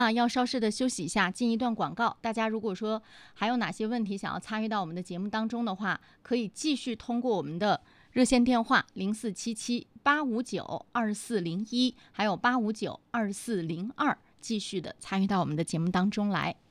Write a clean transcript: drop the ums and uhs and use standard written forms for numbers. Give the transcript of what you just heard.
要稍事的休息一下，进一段广告。大家如果说还有哪些问题想要参与到我们的节目当中的话，可以继续通过我们的热线电话0477-859-2401，还有859-2402，继续的参与到我们的节目当中来。